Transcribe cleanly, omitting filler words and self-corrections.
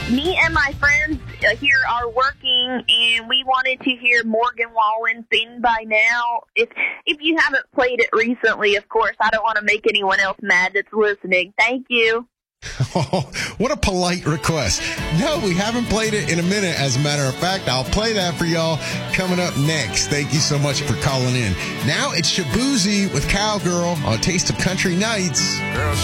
Me and my friends here are working, and we wanted to hear Morgan Wallen sing By Now. If you haven't played it recently, of course, I don't want to make anyone else mad that's listening. Thank you. Oh, what a polite request. No, we haven't played it in a minute. As a matter of fact, I'll play that for y'all coming up next. Thank you so much for calling in. Now it's Shaboozey with Cowgirl on Taste of Country Nights. Girl,